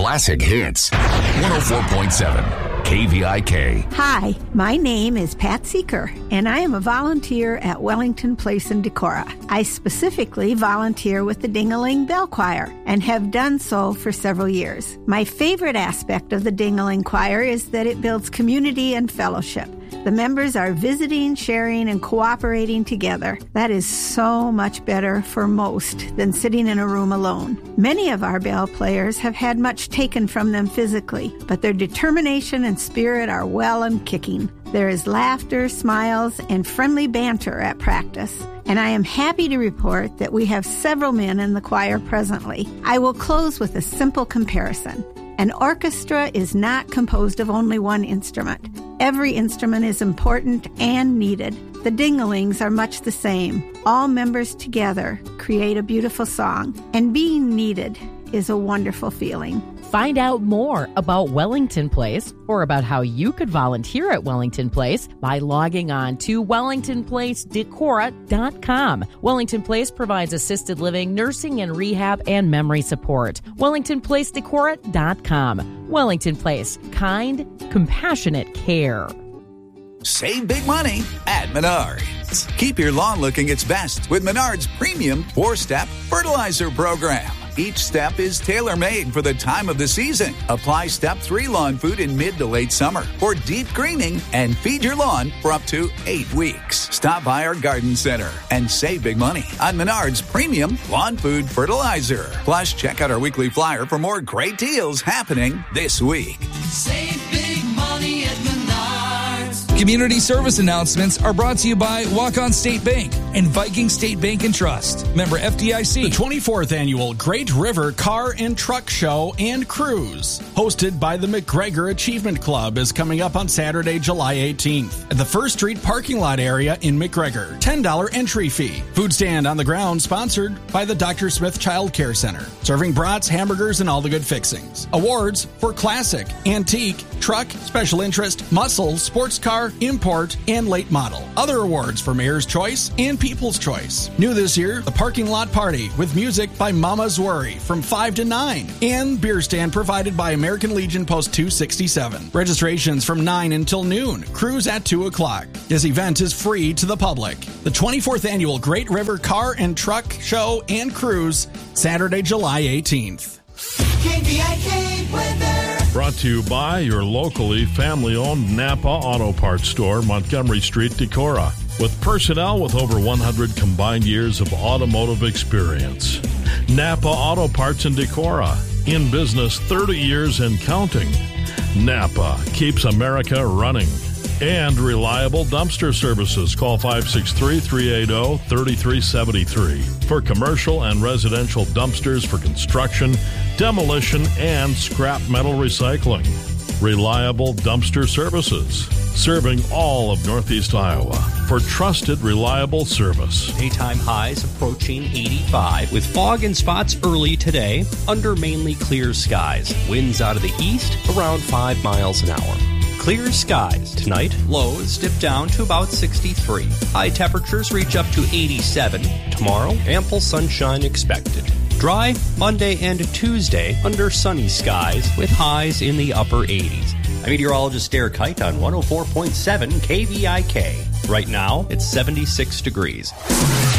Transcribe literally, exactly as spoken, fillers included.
classic hits. one oh four point seven K V I K. Hi, my name is Pat Seeker, and I am a volunteer at Wellington Place in Decorah. I specifically volunteer with the Ding-a-Ling Bell Choir and have done so for several years. My favorite aspect of the Ding-a-Ling Choir is that it builds community and fellowship. The members are visiting, sharing, and cooperating together. That is so much better for most than sitting in a room alone. Many of our bell players have had much taken from them physically, but their determination and spirit are well and kicking. There is laughter, smiles, and friendly banter at practice. And I am happy to report that we have several men in the choir presently. I will close with a simple comparison. An orchestra is not composed of only one instrument. Every instrument is important and needed. The Ding-a-Lings are much the same. All members together create a beautiful song, and being needed is a wonderful feeling. Find out more about Wellington Place or about how you could volunteer at Wellington Place by logging on to wellington place decorah dot com. Wellington Place provides assisted living, nursing and rehab, and memory support. wellington place decorah dot com. Wellington Place, kind, compassionate care. Save big money at Menards. Keep your lawn looking its best with Menards Premium four-Step Fertilizer Program. Each step is tailor-made for the time of the season. Apply Step three lawn food in mid to late summer for deep greening and feed your lawn for up to eight weeks. Stop by our garden center and save big money on Menards Premium Lawn Food Fertilizer. Plus, check out our weekly flyer for more great deals happening this week. Save big money at Menards. Community service announcements are brought to you by Walk-On State Bank and Viking State Bank and Trust. Member F D I C. The twenty-fourth Annual Great River Car and Truck Show and Cruise, hosted by the McGregor Achievement Club, is coming up on Saturday, July eighteenth at the First Street parking lot area in McGregor. ten dollars entry fee. Food stand on the ground sponsored by the Doctor Smith Child Care Center, serving brats, hamburgers, and all the good fixings. Awards for classic, antique, truck, special interest, muscle, sports car, import, and late model. Other awards for Mayor's Choice and People's Choice. New this year, the parking lot party with music by Mama's Worry from five to nine, and beer stand provided by American Legion Post two sixty-seven. Registrations from nine until noon. Cruise at two o'clock. This event is free to the public. The twenty-fourth Annual Great River Car and Truck Show and Cruise, Saturday, July eighteenth. K V I K weather. Brought to you by your locally family-owned Napa Auto Parts store, Montgomery Street, Decorah, with personnel with over one hundred combined years of automotive experience. Napa Auto Parts in Decorah, in business thirty years and counting. Napa keeps America running. And reliable dumpster services. Call five six three, three eight zero, three three seven three for commercial and residential dumpsters for construction, demolition, and scrap metal recycling. Reliable dumpster services, serving all of Northeast Iowa for trusted, reliable service. Daytime highs approaching eighty-five with fog and spots early today under mainly clear skies. Winds out of the east around five miles an hour. Clear skies tonight. Lows dip down to about sixty-three. High temperatures reach up to eighty-seven. Tomorrow, ample sunshine expected. Dry Monday and Tuesday under sunny skies with highs in the upper eighties. I'm meteorologist Derek Kite on one oh four point seven K V I K. Right now, it's seventy-six degrees.